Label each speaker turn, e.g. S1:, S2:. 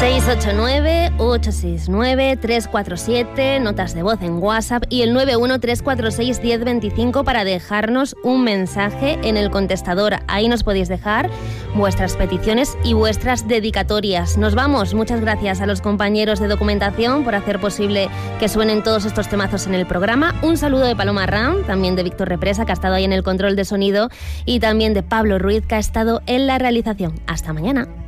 S1: 689-869-347, notas de voz en WhatsApp y el 913461025 para dejarnos un mensaje en el contestador. Ahí nos podéis dejar vuestras peticiones y vuestras dedicatorias. Nos vamos. Muchas gracias a los compañeros de documentación por hacer posible que suenen todos estos temazos en el programa. Un saludo de Paloma Ram, también de Víctor Represa, que ha estado ahí en el control de sonido, y también de Pablo Ruiz, que ha estado en la realización. Hasta mañana.